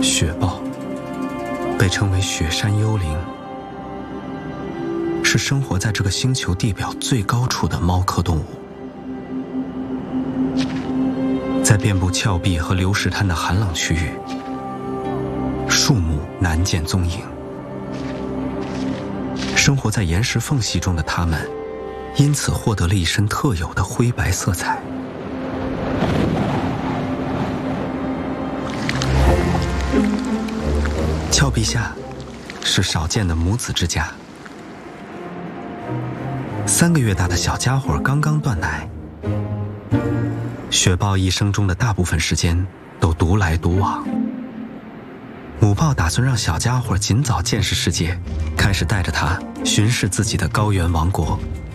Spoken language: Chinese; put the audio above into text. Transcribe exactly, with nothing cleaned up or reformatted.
雪豹被称为雪山幽灵，是生活在这个星球地表最高处的猫科动物。在遍布峭壁和流石滩的寒冷区域，树木难见踪影。生活在岩石缝隙中的它们，因此获得了一身特有的灰白色彩。峭壁下是少见的母子之家，三个月大的小家伙刚刚断奶。雪豹一生中的大部分时间都独来独往，母豹打算让小家伙尽早见识世界，开始带着它巡视自己的高原王国。